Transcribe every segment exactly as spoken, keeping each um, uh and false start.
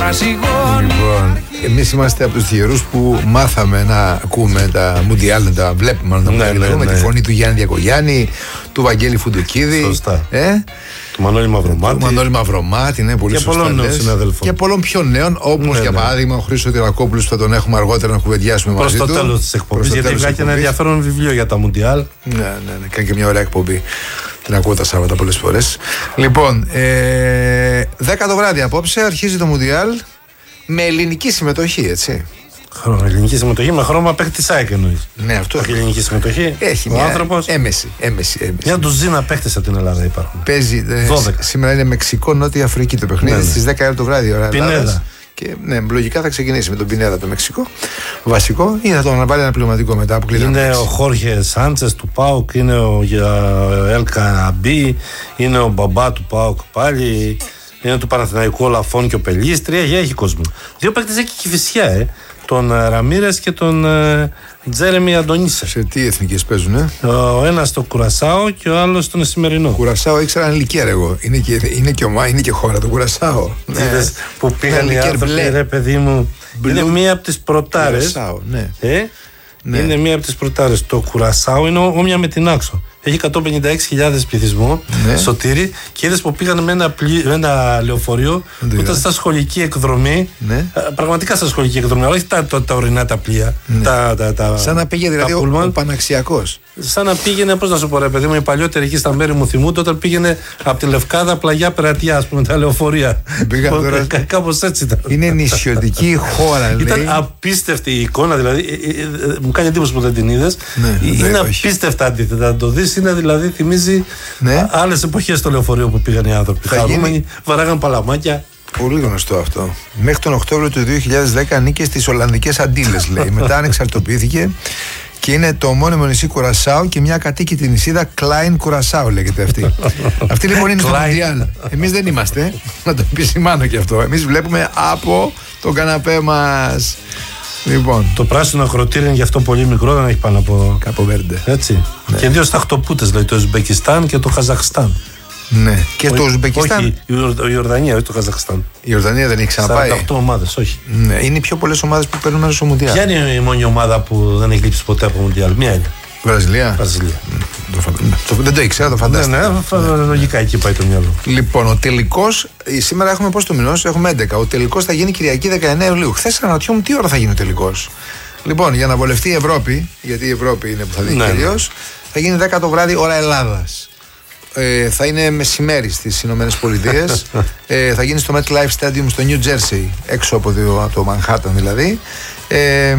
Λοιπόν, εμείς είμαστε από τους τυχερούς που μάθαμε να ακούμε τα Μουντιάλ, να τα βλέπουμε, να τα ναι, ναι, με ναι. τη φωνή του Γιάννη Διακογιάννη, του Βαγγέλη Φουντουκίδη. Σωστά. Ε? Του Μανώλη Μαυρομάτη. Του Μανώλη Μαυρομάτη, ναι, πολύ και σωστά. Πολλών νέων συναδέλφων. Και πολλών πιο νέων, όπως ναι, για ναι. παράδειγμα ο Χρήστος Τυρακόπουλος, που θα τον έχουμε αργότερα να κουβεντιάσουμε προς μαζί το του. τέλος της εκπομπής. Γιατί βγάζει και ένα ενδιαφέρον βιβλίο για τα Μουντιάλ. Ναι, ναι, ναι, κάνει και μια ωραία εκπομπή. Την ακούω τα Σάββατα πολλές φορές. Λοιπόν, ε, δέκα το βράδυ απόψε αρχίζει το Μουντιάλ με ελληνική συμμετοχή, έτσι. Χρώμα, ελληνική συμμετοχή με χρώμα παίκτη ΣΑΕΚ εννοείς. Ναι, αυτό. Όχι ελληνική συμμετοχή. Έχει ο μια άνθρωπος. έμεση, έμεση, έμεση. Μια ντουζίνα παίκτες από την Ελλάδα υπάρχουν. Παίζει. δώδεκα. Σήμερα είναι Μεξικό, Νότια Αφρική το παιχνίδι. Ναι, ναι. Στις δέκα το βράδυ ώρα. Πινέδα. Ελλάδας. Και ναι, λογικά θα ξεκινήσει με τον Πινέδα το Μεξικό. Βασικό, ή θα τον αναβάλει ένα πληρωματικό μετά που κλείνει. Είναι ο Χόρχε Σάντσες του ΠΑΟΚ, είναι ο Έλκα Αμπί, είναι ο Μπαμπά του ΠΑΟΚ πάλι, είναι του Παναθηναϊκού ο Λαφών και ο Πελίστρια. Για έχει κόσμο. Δύο παίκτες έχει και Κηφισιά, ε. Τον Ραμίρες και τον ε, Τζέρεμι Αντωνίσσα. Σε τι εθνικές παίζουν, ε? Ο ένας στο Κουρασάο και ο άλλος στον Εσημερινό. Κουρασάο ήξερα αν ηλικία, ρε, εγώ. Είναι και, είναι και ομά, είναι και χώρα το Κουρασάο. Ναι. Που πήγαν οι άνθρωποι, ρε παιδί μου. Blue. Είναι μία από τις προτάρες. Κουρασάο, ναι. Ε? Ναι. Είναι μία από τις προτάρες. Το Κουρασάο είναι όμοια με την Άξο. Έχει εκατόν πενήντα έξι χιλιάδες πληθυσμό, ναι. Σωτήρι, και είδες που πήγαν με ένα, πλη, με ένα λεωφορείο που ήταν στα σχολική εκδρομή. Ναι. Πραγματικά στα σχολική εκδρομή, αλλά όχι τα, τα, τα ορεινά τα πλοία. Ναι. Τα, τα, τα, σαν να πήγε δηλαδή ο, ο Παναξιακός. Σαν να πήγαινε, πώς να σου πω, ρε παιδί μου, η παλιότερη εκεί στα μέρη μου θυμούνται όταν πήγαινε από τη Λευκάδα πλαγιά Περατιά, ας πούμε, τα λεωφορεία. Τώρα... Κάπως έτσι ήταν. Είναι νησιωτική χώρα, λέει. Ήταν απίστευτη η εικόνα, δηλαδή. Μου κάνει εντύπωση που δεν την είδες. Ναι, είναι ναι, απίστευτα αντίθετα. Να το δεις. Είναι δηλαδή, θυμίζει ναι. άλλες εποχές στο λεωφορείο που πήγαν οι άνθρωποι. Χαρούμενοι, γίνει... βαράγαν παλαμάκια. Πολύ γνωστό αυτό. Μέχρι τον Οκτώβριο του δύο χιλιάδες δέκα ανήκε στις Ολλανδικές Αντίλες, λέει. Μετά ανεξαρτοποιήθηκε και είναι το ομώνυμο νησί Κουρασάο και μια κατοίκητη νησίδα Κλάιν Κουρασάο, λέγεται αυτή. Αυτή λοιπόν είναι στο Μουντιάλ. Εμείς δεν είμαστε. Να το επισημάνω και αυτό. Εμείς βλέπουμε από τον καναπέ μας. Λοιπόν. Το πράσινο ακροτήρι είναι γι' αυτό πολύ μικρό, δεν έχει πάνω από. Κάπο Βέρντε. Έτσι. Ναι. Και δύο σταχτοπούτες, δηλαδή το Ουσμπεκιστάν και το Καζαχστάν. Ναι. Και ο, το Ουσμπεκιστάν. Όχι, η Ιορδανία, όχι το Καζαχστάν. Η Ιορδανία δεν έχει ξαναπάει. σαράντα οκτώ ομάδες, όχι. Ναι. Είναι οι πιο πολλές ομάδες που παίρνουν μέρος στο Μουντιάλ. Ποια είναι η μόνη ομάδα που δεν έχει λείψει ποτέ από Μουντιάλ? Μία είναι. Βραζιλία. Βραζιλία. Το φαντα... το... Δεν το ήξερα, το φαντάστηκα. Ναι, ναι, λογικά εκεί πάει το μυαλό. Λοιπόν, ο τελικός, σήμερα έχουμε πώς το μηνός, έχουμε έντεκα. Ο τελικός θα γίνει Κυριακή δεκαεννέα Ιουλίου. Χθες αναρωτιόμουν τι ώρα θα γίνει ο τελικός. Λοιπόν, για να βολευτεί η Ευρώπη, γιατί η Ευρώπη είναι που θα δει ναι, κυρίως, θα γίνει δέκα το βράδυ ώρα Ελλάδας. Ε, θα είναι μεσημέρι στις Ηνωμένες Πολιτείες. ε, θα γίνει στο MetLife Stadium στο New Jersey, έξω από το Manhattan δηλαδή. Ε, ε,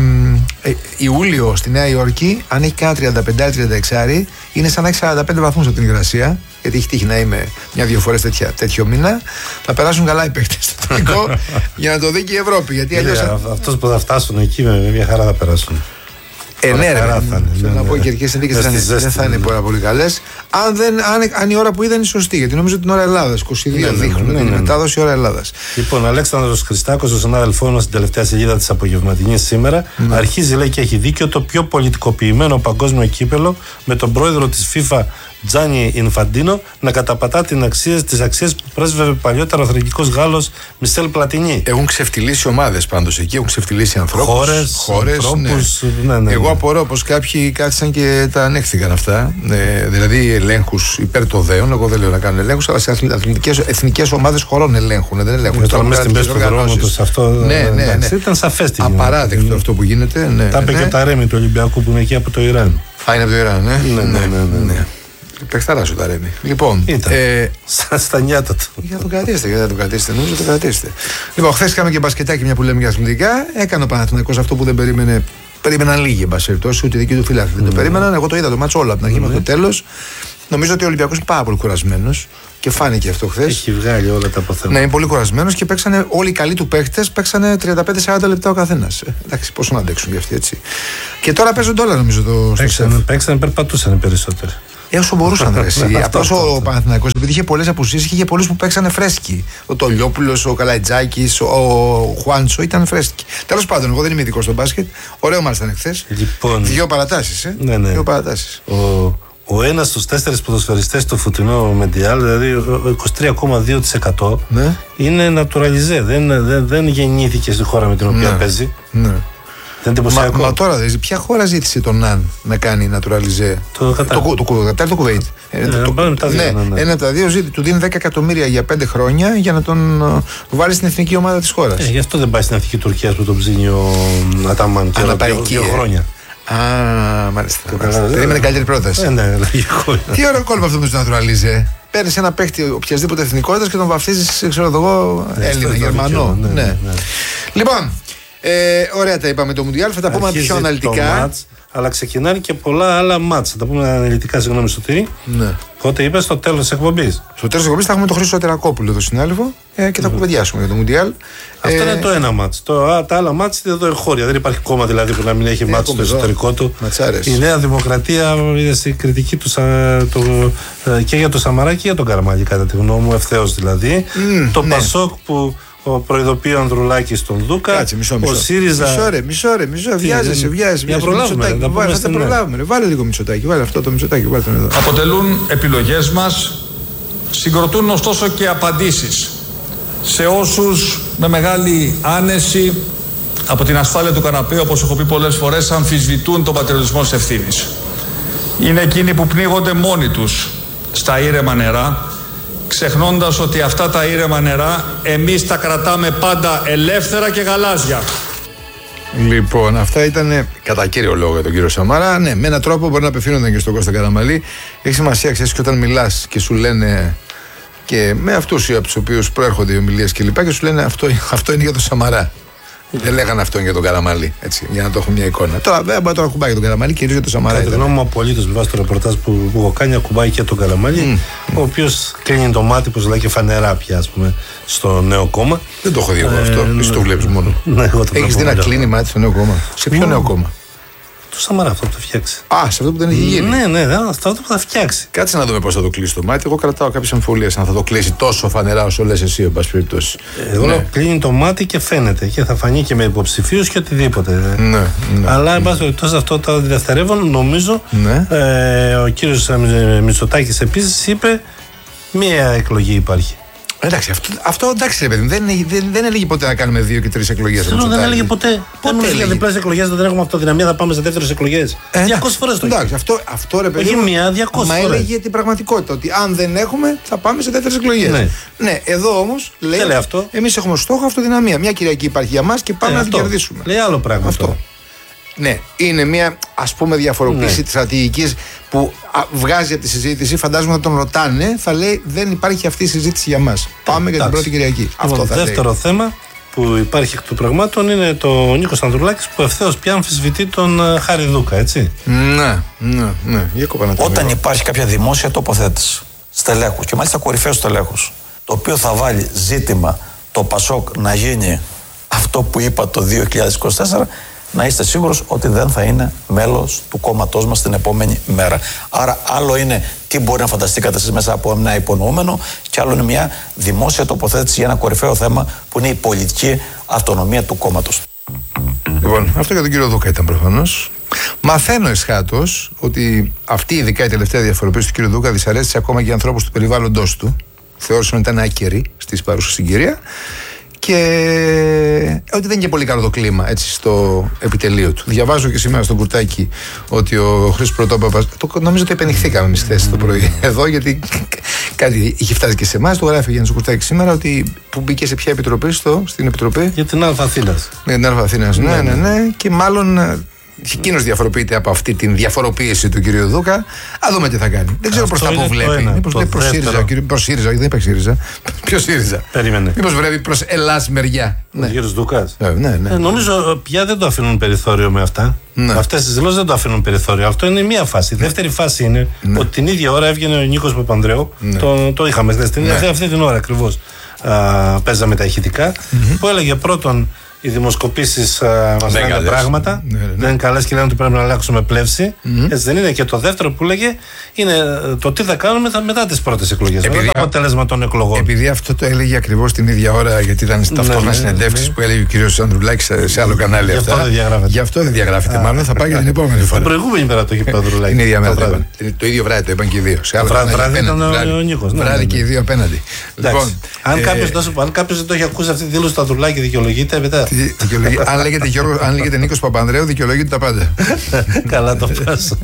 Ιούλιο στη Νέα Υόρκη, αν έχει κάνει τριάντα πέντε τριάντα έξι, είναι σαν να έχει σαράντα πέντε βαθμούς από την υγρασία, γιατί έχει τύχει να είμαι μια-δύο φορές τέτοιο μήνα. Θα περάσουν καλά οι παίκτες στο τελικό για να το δει και η Ευρώπη. Γιατί αλλιώς... Αυτός που θα φτάσουν εκεί με μια χαρά θα περάσουν. Ε, ναι, ρε, θέλω να πω οι καιρικές συνθήκες δεν θα είναι πάρα πολύ καλές. Αν, δεν, αν, αν η ώρα που είδα είναι σωστή, γιατί νομίζω την ώρα Ελλάδας, είκοσι δύο ναι, δείχνουν ναι, ναι, ναι, ναι. μετάδοση ώρα Ελλάδας. Λοιπόν, ο Αλέξανδρος Χριστάκος, ο συνάδελφός μας στην τελευταία σελίδα της απογευματινής σήμερα, mm. αρχίζει, λέει, και έχει δίκιο, το πιο πολιτικοποιημένο παγκόσμιο κύπελο με τον πρόεδρο της FIFA Τζάνι Ινφαντίνο να καταπατά τις αξίες, τις αξίες που πρέσβευε παλιότερα ο αθλητικός Γάλλος Μισελ Πλατινί. Έχουν ξεφτυλίσει ομάδες πάντως εκεί, έχουν ξεφτυλίσει ανθρώπους. Χώρες, χώρες ανθρώπους, ναι. Ναι, ναι, ναι. Εγώ απορώ πως κάποιοι κάθισαν και τα ανέχθηκαν αυτά. Ε, δηλαδή ελέγχους υπέρ των δέων. Εγώ δεν λέω να κάνουν ελέγχους, αλλά σε αθλητικές, εθνικές ομάδες χωρών ελέγχουν. Δεν ελέγχουν. Τώρα μέσα στην πέση του δρόμου τους αυτό. Ναι, ναι, ναι. Ήταν σαφές την απαράδεκτο αυτό που γίνεται. Ναι, τα είπε ναι. και τα Ρέμι του Ολυμπιακού που είναι εκεί από το Ιράν. Α, είναι από το Ιράν, ναι. Ναι, ναι, ναι. ναι, ναι. Παιχταρά σου τα Ρέμι. Λοιπόν. Ε, στα, στα νιάτα του. Για τον κρατήστε, για τον κρατήστε. Νομίζω τον κρατήστε. Λοιπόν, χθες είχαμε και μπασκετάκι, μια που λέμε για αθλητικά. Έκανε ο Παναθηναϊκός αυτό που δεν περίμενε. Περίμεναν λίγοι, εν πάση περιπτώσει, ούτε δικοί του φίλοι δεν το περίμεναν. Εγώ το είδα το μάτσο όλο από την αρχή μέχρι το τέλος. Νομίζω ότι ο Ολυμπιακός είναι πάρα πολύ κουρασμένος και φάνηκε αυτό χθες. Έχει βγάλει όλα τα αποθέματα. Ναι, είναι πολύ κουρασμένος και παίξανε όλοι οι καλοί του παίχτες, παίξανε τριάντα πέντε σαράντα λεπτά ο καθένας. Ε, εντάξει, πόσο να αντέξουν κι αυτοί έτσι. Και τώρα παίζουν όλα νομίζω το παίξανε, παίξανε, περπατούσαν περισσότερο. Όσο μπορούσαν να ρέσει. Απλώς ο Παναθηναϊκός, επειδή είχε πολλές απουσίες, είχε και πολλούς που παίξανε φρέσκοι. Ο Τολιόπουλος, ο Καλαϊτζάκης, ο Χουάντσο ήταν φρέσκοι. Τέλος πάντων, εγώ δεν είμαι ειδικός στο μπάσκετ. Ωραίο μας ήταν χθες. Λοιπόν, δύο παρατάσεις. Ε. Ναι, ναι. Δύο παρατάσεις. Ο, ο ένας στους τέσσερις ποδοσφαιριστές του φετινού Μουντιάλ, δηλαδή είκοσι τρία κόμμα δύο τοις εκατό, ναι. είναι naturalizé. Δεν, δεν, δεν γεννήθηκε στη χώρα με την οποία ναι. παίζει. Ναι. Μα, μα τώρα δηλαδή, ποια χώρα ζήτησε τον Ναν να κάνει naturalizé? Το Κατάρ. Το, το, το, το, το Κουβέιτ. Ε, ε, το, το, τα δύο, ναι, ναι, ναι. Ένα από τα δύο ζήτη, του δίνει δέκα εκατομμύρια για πέντε χρόνια για να τον uh, βάλει στην εθνική ομάδα της χώρας. Ε, γι' αυτό δεν πάει στην εθνική Τουρκία που τον ψήνει ο Αταμάν. Αλλά πάει εκεί. Δύο χρόνια. Α, μάλιστα. Περίμενε καλύτερη πρόταση. Ε, ναι, λογικό. Τι ωραίο κόλπο αυτό με τον naturalizé. Παίρνει ένα παίχτη οποιασδήποτε εθνικότητα και τον βαφτίζει, ξέρω εγώ, Έλληνα, Γερμανό. Ναι, ναι, ναι. Λοιπόν. Ε, ωραία τα είπαμε το Μουντιάλ, θα τα πούμε πιο αναλυτικά. Μάτς, αλλά ξεκινάνε και πολλά άλλα μάτς. Θα τα πούμε αναλυτικά, συγγνώμη Σωτήρη. Ναι. Πότε είπες, στο τέλος της εκπομπής. Στο τέλος της εκπομπής θα έχουμε τον Χρήστο Τερακόπουλο, τον συνάδελφο, ε, και θα mm. κουβεντιάσουμε για το Μουντιάλ. Αυτό ε, είναι το ένα μάτς. Το, τα άλλα μάτς είναι εδώ εγχώρια. Δεν υπάρχει κόμμα δηλαδή που να μην έχει μάτς στο εσωτερικό του. Ματσάρες. Η Νέα Δημοκρατία είδε στην κριτική του το, και για τον Σαμαρά και για τον Καραμαλή, κατά τη γνώμη μου, ευθέως δηλαδή. Mm, το ναι. Πασόκ που. Ο προειδοποιεί ο Ανδρουλάκης στον Δούκα. Κάτσε, μισό, μισό. Ο ΣΥΡΙΖΑ. Μισό ρε, μισό ρε, μισό. Βιάζεσαι, βιάζεσαι. Για προλάβουμε. Θα βάλε, τα προλάβουμε. Ρε. Βάλε λίγο Μητσοτάκη. Βάλε αυτό το Μητσοτάκη. Βάλε τον εδώ. Αποτελούν επιλογές μας. Συγκροτούν ωστόσο και απαντήσεις σε όσους με μεγάλη άνεση από την ασφάλεια του καναπέ, όπως έχω πει πολλές φορές, αμφισβητούν τον πατριωτισμό της ευθύνης. Είναι εκείνοι που πνίγονται μόνοι τους στα ήρεμα νερά, ξεχνώντας ότι αυτά τα ήρεμα νερά εμείς τα κρατάμε πάντα ελεύθερα και γαλάζια. Λοιπόν, αυτά ήταν κατά κύριο λόγο για τον κύριο Σαμαρά. Ναι, με έναν τρόπο μπορεί να απευθύνονταν και στον Κώστα Καραμαλή. Έχει σημασία, ξέρεις, και όταν μιλάς και σου λένε και με αυτούς από τους οποίους προέρχονται οι ομιλίες και λοιπά, και σου λένε αυτό, αυτό είναι για τον Σαμαρά. Δεν λέγανε αυτό για τον Καραμαλή, έτσι, για να το έχω μια εικόνα. Τώρα βέβαια μπορεί να το ακουμπάει για τον Καραμαλή, κυρίως για τον Σαμαρά. Κατά τη γνώμη μου, απολύτως, με βάση το ρεπορτάζ που, που έχω κάνει, ακουμπάει και τον Καραμαλή, mm. ο οποίος κλείνει το μάτι, που λέει και φανερά πια, ας πούμε, στο νέο κόμμα. Δεν το έχω δει εγώ αυτό, ε, εσύ το βλέπεις μόνο. Ναι, έχεις δει να κλείνει μάτι στο νέο κόμμα? Σε ποιο νέο κόμμα? Του Σαμαρά, αυτό που θα φτιάξει. Α, σε αυτό που δεν έχει γίνει. Ναι, ναι, ναι, αυτό που θα φτιάξει. Κάτσε να δούμε πώς θα το κλείσει το μάτι. Εγώ κρατάω κάποιες αμφιβολίες αν θα το κλείσει τόσο φανερά όσο λες εσύ, εν πάση περιπτώσει. Εγώ ναι. κλείνει το μάτι και φαίνεται και θα φανεί και με υποψηφίους και οτιδήποτε. Ναι, ναι. Αλλά, εν πάση περιπτώσει, αυτό το δευτερεύον, νομίζω ναι. ε, ο κύριος Μητσοτάκης επίσης είπε μία εκλογή υπάρχει. Εντάξει, αυτό, αυτό εντάξει ρε παιδί, δεν, δεν, δεν έλεγε ποτέ να κάνουμε δύο και τρεις εκλογές. Δεν, δεν έλεγε ποτέ. Πότε έλεγε διπλές εκλογές, δεν έχουμε αυτοδυναμία, θα πάμε σε δεύτερες εκλογές. Ε, διακόσιες φορές το είπε. Εντάξει, αυτό, αυτό ρε παιδί. Όχι μία, διακόσιες φορές. Μα έλεγε την πραγματικότητα, ότι αν δεν έχουμε θα πάμε σε δεύτερες εκλογές. Ναι, ναι, εδώ όμως λέει, λέει εμείς έχουμε στόχο αυτοδυναμία. Μια Κυριακή υπάρχει για μας και πάμε ε, να την κερδίσουμε. Λέει άλλο πράγμα αυτό. αυτό. Ναι, είναι μια ας πούμε διαφοροποίηση ναι. της στρατηγικής που α, βγάζει από τη συζήτηση. Φαντάζομαι να τον ρωτάνε, θα λέει δεν υπάρχει αυτή η συζήτηση για μας. Πάμε για την πρώτη Κυριακή. Αυτό θα δεύτερο λέει. θέμα που υπάρχει εκ των πραγμάτων είναι το Νίκος Ανδρουλάκης που ευθέως πια αμφισβητεί τον uh, Χάρη Δούκα, έτσι. Ναι, ναι, ναι. Για Όταν υπάρχει κάποια δημόσια τοποθέτηση στελέχους και μάλιστα κορυφαίους στελέχους, το οποίο θα βάλει ζήτημα το Πασόκ να γίνει αυτό που είπα το δύο χιλιάδες είκοσι τέσσερα, να είστε σίγουρος ότι δεν θα είναι μέλος του κόμματός μας την επόμενη μέρα. Άρα άλλο είναι τι μπορεί να φανταστήκατε εσείς μέσα από ένα υπονοούμενο και άλλο είναι μια δημόσια τοποθέτηση για ένα κορυφαίο θέμα που είναι η πολιτική αυτονομία του κόμματος. Λοιπόν, αυτό για τον κύριο Δούκα ήταν προφανώς. Μαθαίνω εσχάτως ότι αυτή ειδικά η τελευταία διαφοροποίηση του κύριου Δούκα δυσαρέστησε ακόμα και ανθρώπους του περιβάλλοντος του. Θεώρησαν ότι ήταν άκεροι στη παρούσα συγκυρία. Και ότι δεν είναι και πολύ καλό το κλίμα έτσι στο επιτελείο του. Διαβάζω και σήμερα στο κουρτάκι ότι ο Χρήστος Πρωτόπαπας, το, νομίζω ότι επενηχθήκαμε εμείς χθες το πρωί εδώ, γιατί κάτι είχε φτάσει και σε εμάς. Το γράφει για ένα κουρτάκι σήμερα ότι που μπήκε σε ποια επιτροπή, στο, στην επιτροπή. Για την Αλφα Αθήνας. Για την Αλφα Αθήνας, ναι, ναι, ναι. Και μάλλον εκείνος διαφοροποιείται από αυτή την διαφοροποίηση του κυρίου Δούκα. Α δούμε τι θα κάνει. Δεν ξέρω προς τα που βλέπει. Μήπως λέει προς ΣΥΡΙΖΑ, προς ΣΥΡΙΖΑ, δεν υπάρχει ΣΥΡΙΖΑ. Ποιο ΣΥΡΙΖΑ. Περίμενε. Μήπως βλέπει προς Ελλάς μεριά. Ο ναι. κύριος Δούκας. Ε, ναι, ναι. Ε, νομίζω πια δεν το αφήνουν περιθώριο με αυτά. Ναι. Αυτές τις δηλώσεις δεν το αφήνουν περιθώριο. Αυτό είναι μία φάση. Η δεύτερη φάση είναι ναι. ότι την ίδια ώρα έβγαινε ο Νίκος Παπανδρέου. Ναι. Το, το είχαμε χθες. Ναι. Αυτή την ώρα ακριβώς παίζαμε τα ηχητικά. Mm-hmm. Που έλεγε πρώτον οι δημοσκοπήσεις μας λένε καλές. πράγματα. Ναι, ναι, ναι. Δεν είναι καλές και λένε ότι πρέπει να αλλάξουμε πλεύση. Mm-hmm. Έτσι δεν είναι. Και το δεύτερο που λέγε είναι το τι θα κάνουμε μετά τις πρώτες εκλογές. Επειδή, μετά το αποτέλεσμα των εκλογών. Επειδή αυτό το έλεγε ακριβώς την ίδια ώρα, γιατί ήταν ταυτόχρονα ναι, ναι, συνεντεύξεις ναι. που έλεγε ο κύριος Ανδρουλάκης σε, σε άλλο κανάλι. Γι' αυτά. αυτό δεν διαγράφεται. Γι' αυτό δεν διαγράφεται. Μάλλον θα πάει για την επόμενη φορά. Την προηγούμενη μέρα το είπε ο Ανδρουλάκης. Την ίδια μέρα το είπαν. Το ίδιο βράδυ το είπαν και οι δύο. Σε άλλο βράδυ, κανάλι βράδυ απέναντι, ήταν ο- βράδυ. ο Νίκος, ναι, Βράδυ ναι, και ναι. οι δύο απέναντι. Λοιπόν, αν ε, κάποιος δεν αν κάποιος δεν το έχει ακούσει αυτή τη δήλωση του Ανδρουλάκη, δικαιολογείται μετά. τι δικαιολογεί- αν λέγεται Γιώργο- αν λέγεται Νίκος Παπανδρέου, δικαιολογείται τα πάντα. Καλά το πας.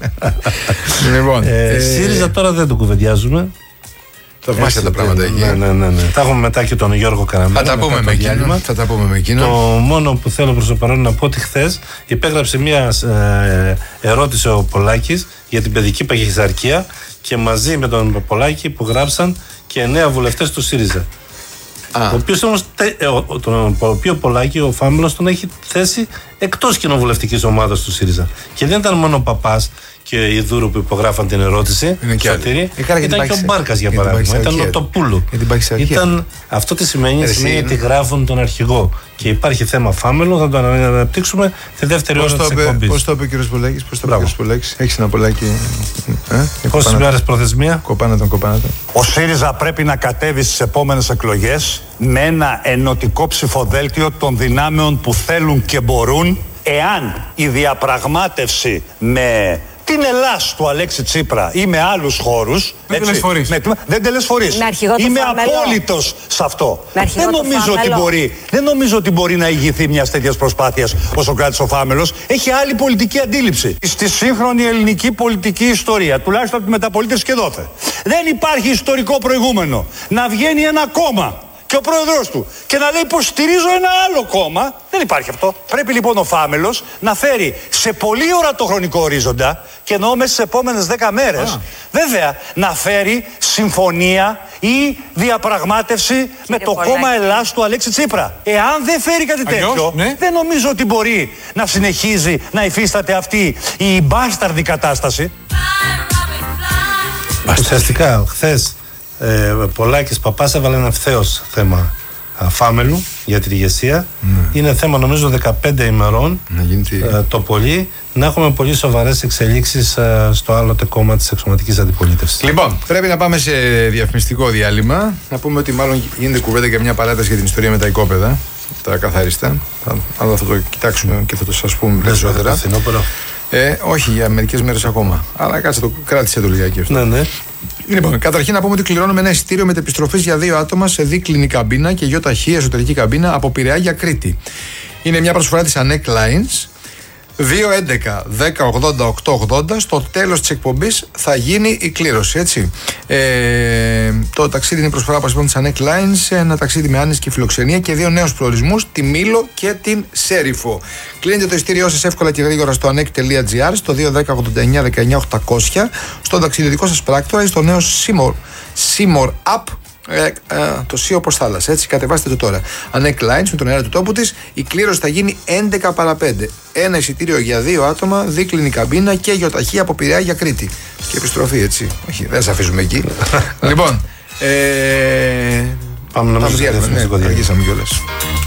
Λοιπόν, Ε, ε, ΣΥΡΙΖΑ τώρα δεν το κουβεντιάζουμε. θαυμάσια τα πράγματα εκεί. Ναι, ναι, ναι, ναι. Θα έχουμε μετά και τον Γιώργο Καραμέλα. Θα τα πούμε μετά με το εκείνο. διάλειμμα. Θα τα πούμε με Το εκείνο. μόνο που θέλω προς το παρόν να πω ότι χθες υπέγραψε μια ε, ερώτηση ο Πολάκης για την παιδική παχυσαρκία και μαζί με τον Πολάκη που γράψαν και εννέα βουλευτές του ΣΥΡΙΖΑ. Α. Ο οποίος όμως, τε- ε, ο, τον οποίο Πολάκη, ο Φάμελος, τον έχει θέσει εκτός κοινοβουλευτικής ομάδας του ΣΥΡΙΖΑ. Και δεν ήταν μόνο ο Παπάς και η Δούρου που υπογράφαν την ερώτηση. Είναι και άλλοι. Σωτήρη, Ε, καλά, για την ήταν και ο παχυσαρκία. Μπάρκας για Για την παράδειγμα. Ήταν παχυσαρκία. ο Τοπούλου. Για την παχυσαρκία. Ήταν, αυτό τι σημαίνει, Εσύ σημαίνει είναι. ότι γράφουν τον αρχηγό. Και υπάρχει θέμα Φάμελου, θα το αναπτύξουμε τη δεύτερη Πώς ώρα το της είπε- εκπομπής. πώς το είπε ο κύριος Πολάκης, πώς το είπε ο Μπράβο. κύριος Πολάκης. Έχεις ένα Πολάκη. Ε, Πόσες κοπάνα- μέρες προθεσμία? Κοπάνα τον, κοπάνα τον. Ο ΣΥΡΙΖΑ πρέπει να κατέβει στις επόμενες εκλογές με ένα ενωτικό ψηφοδέλτιο των δυνάμεων που θέλουν και μπορούν, εάν η διαπραγμάτευση με την Ελλάς του Αλέξη Τσίπρα ή με άλλους χώρους. Δεν τελεσφορείς. με- Δεν τελεσφορείς. Με αρχηγό το Είμαι Φάμελο. απόλυτος σε αυτό. Με αρχηγό Δεν το νομίζω, ότι Φάμελο. μπορεί, δεν νομίζω ότι μπορεί να ηγηθεί μιας τέτοιας προσπάθειας ο Σωκράτης ο Φάμελος. Έχει άλλη πολιτική αντίληψη. Στη σύγχρονη ελληνική πολιτική ιστορία, τουλάχιστον από τη μεταπολίτευση και δόθε, δεν υπάρχει ιστορικό προηγούμενο να βγαίνει ένα κόμμα και ο πρόεδρος του και να λέει πως στηρίζω ένα άλλο κόμμα. Δεν υπάρχει αυτό. Πρέπει λοιπόν ο Φάμελος να φέρει σε πολύ ορατό χρονικό ορίζοντα, και εννοώ μέσα στις επόμενες δέκα μέρες, βέβαια, να φέρει συμφωνία ή διαπραγμάτευση με το Πολάκη. κόμμα Ελλάς του Αλέξη Τσίπρα. Εάν δεν φέρει κάτι Αλλιώς, τέτοιο, ναι. δεν νομίζω ότι μπορεί να συνεχίζει να υφίσταται αυτή η μπάσταρδη κατάσταση. Ουσιαστικά, χθες ε, Πολάκης Παπάς έβαλε ευθέως θέμα α, Φάμελου για την ηγεσία. Είναι θέμα νομίζω δεκαπέντε ημερών Να γίνει τι- ε, το πολύ, να έχουμε πολύ σοβαρές εξελίξεις ε, στο άλλοτε κόμμα της εξωματικής αντιπολίτευσης. Λοιπόν, πρέπει να πάμε σε διαφημιστικό διάλειμμα. Να πούμε ότι μάλλον γίνεται κουβέντα για μια παράταση για την ιστορία με τα οικόπεδα. Τα καθάριστα. Θα- Αλλά θα το κοιτάξουμε και θα το σας πούμε περισσότερα. Το φθινόπωρο. Ε, όχι, για μερικές μέρες ακόμα. Αλλά κάτσε το, κράτησε το λιγάκι αυτό. Ναι, ναι. Λοιπόν, καταρχήν να πούμε ότι κληρώνουμε ένα εισιτήριο μετεπιστροφής για δύο άτομα σε δίκλινη καμπίνα και ΙΟΤΑΧΗ εσωτερική καμπίνα από Πειραιά για Κρήτη. Είναι μια προσφορά της Ανέκ Lines. δύο έντεκα δέκα ογδόντα οκτώ ογδόντα. Στο τέλος της εκπομπής θα γίνει η κλήρωση, έτσι. Ε, το ταξίδι είναι προσφορά από της Ανέκ Lines, ένα ταξίδι με άνεση και φιλοξενία και δύο νέους προορισμούς, τη Μήλο και την Σέριφο. Κλείνετε το εισιτήριό σας εύκολα και γρήγορα στο ανέκ τελεία τζι άρ, στο δύο δέκα ογδόντα εννιά δεκαεννιά οκτακόσια, στον ταξιδιωτικό σας πράκτορα ή στο νέο Seymour, Seymour App. Ε, ε, το ΣΥ όπως θάλασσα, έτσι, κατεβάστε το τώρα. Ανέκ Lines με τον αέρα του τόπου της. Η κλήρωση θα γίνει έντεκα παρά πέντε. Ένα εισιτήριο για δύο άτομα, δίκλινη καμπίνα και ΙΟΤΑΧΗ από Πειραιά για Κρήτη. Και επιστροφή, έτσι. Όχι, δεν σας αφήσουμε εκεί. Λοιπόν, ε, Πάμε να πάμε μιλήσουμε για διάλειμμα, ναι, διαφημιστικό διάλειμμα. αργήσαμε κιόλας.